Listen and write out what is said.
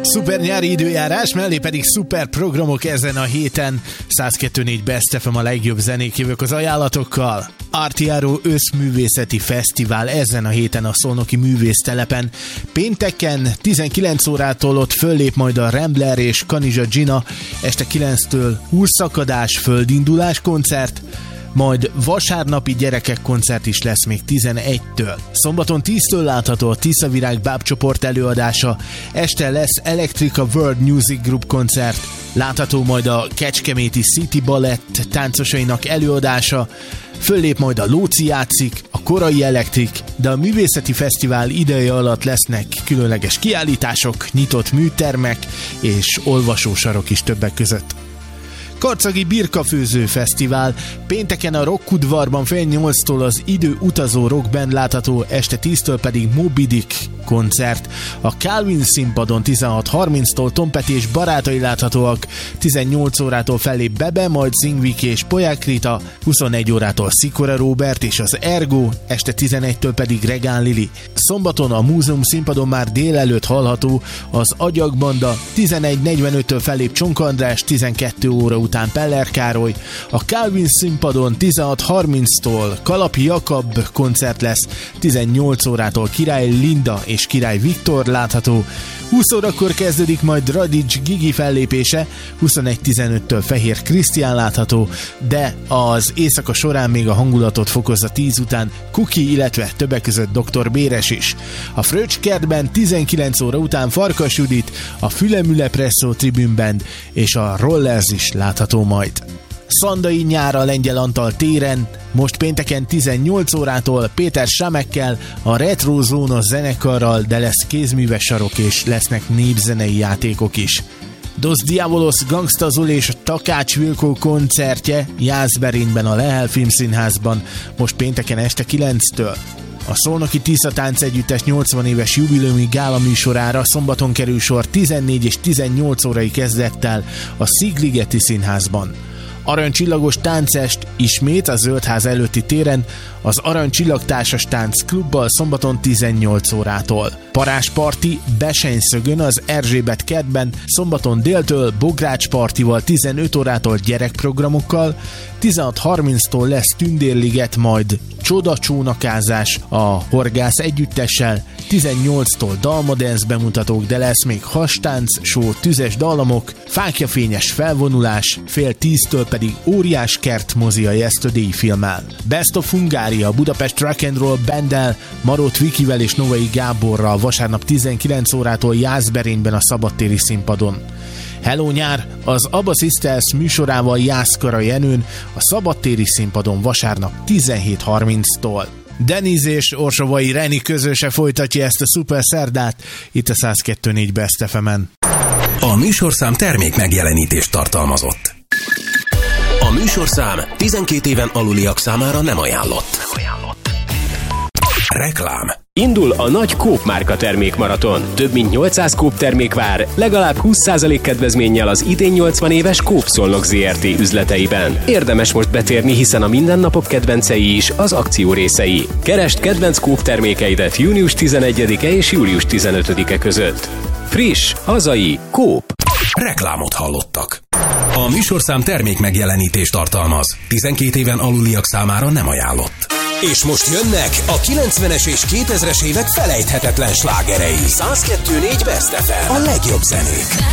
Szuper nyári időjárás, mellé pedig szuper programok ezen a héten. 102.4 Best FM, a legjobb zenék, jövök az ajánlatokkal. Artiaro Összművészeti Fesztivál ezen a héten a Szolnoki Művésztelepen. Pénteken 19 órától ott föllép majd a Rambler és Kanizsa Gina, este 9-től Húrszakadás, Földindulás koncert, majd vasárnapi gyerekek koncert is lesz még 11-től. Szombaton 10-től látható a Tiszavirág bábcsoport előadása, este lesz Electrica World Music Group koncert, látható majd a Kecskeméti City Ballett táncosainak előadása, föllép majd a Lóci játszik, a Korai Elektrik, de a Művészeti Fesztivál ideje alatt lesznek különleges kiállítások, nyitott műtermek és olvasósarok is többek között. Karcagi Birkafőző Fesztivál. Pénteken a Rockudvarban fél 8-tól az Idő utazó rockband látható, este 10-től pedig Moby Dick koncert. A Calvin színpadon 16:30-tól Tom Petty és barátai láthatóak, 18 órától fellép Bebe, majd Zingviki és Poják Rita, 21 órától Szikora Róbert és az Ergo, este 11-től pedig Regán Lili. Szombaton a Múzeum színpadon már délelőtt hallható az Agyak Banda, 11:45-től fellép Csonka András, 12 óra után Peller Károly. A Calvin színpadon 16:30-tól Kalapi Jakab koncert lesz, 18 órától Király Linda és Király Viktor látható, 20 órakor kezdődik majd Radics Gigi fellépése, 21:15-től Fehér Krisztián látható, de az éjszaka során még a hangulatot fokozza 10 után Kuki, illetve többek között Dr. Béres is. A Fröccskertben 19 óra után Farkas Judit, a Fülemüle Presszó Tribune Band és a Rollers is látható majd. Szandai nyár a Lengyel Antal téren, most pénteken 18 órától Péter Samekkel, a Retro Zóna zenekarral, de lesz kézműves sarok és lesznek népzenei játékok is. Dos Diabolos, Gangsta Zoli és Takács Vilkó koncertje Jászberényben a Lehel Filmszínházban, most pénteken este 9-től. A Szolnoki Tisza Tánc Együttes 80 éves jubileumi gála műsorára szombaton kerül sor 14 és 18 órai kezdettel a Szigligeti Színházban. Aranycsillagos táncest ismét a Zöldház előtti téren, az Aranycsillag Társas Tánc Klubbal szombaton 18 órától. Parázsparti Besenyszögön az Erzsébet kertben szombaton déltől Bogrács partival 15 órától gyerekprogramokkal, 16:30-tól lesz Tündérliget, majd Csodacsónakázás a Horgász együttessel, 18-tól Dalmadance bemutatók, de lesz még hastánc, show, tüzes dallamok, fáklyafényes felvonulás, fél 10-től pedig Óriás Kert mozi a Yesterday filmmel. Best of Hungária, Budapest Rock and Roll Banddel, Marót Vikivel és Novai Gáborral vasárnap 19 órától Jászberényben a Szabadtéri színpadon. Hello nyár, az Abba Sisters műsorával Jászkara Jenőn a Szabadtéri színpadon vasárnap 17:30-tól. Deniz és Orsovai Reni közöse folytatja ezt a szuper szerdát itt a 102.4 Best FM-en. A műsorszám termék megjelenítést tartalmazott. A műsorszám 12 éven aluliak számára nem ajánlott. Reklám. Indul a nagy Coop márka termékmaraton. Több mint 800 Coop termék vár, legalább 20% kedvezménnyel az idén 80 éves Coop Szolnok Zrt. Üzleteiben. Érdemes most betérni, hiszen a mindennapok kedvencei is az akció részei. Keresd kedvenc Coop termékeidet június 11-e és július 15-e között. Friss, hazai, Coop. Reklámot hallottak. A műsorszám termék megjelenítést tartalmaz. 12 éven aluliak számára nem ajánlott. És most jönnek a 90-es és 2000-es évek felejthetetlen slágerei. 102.4 Best FM. A legjobb zenék.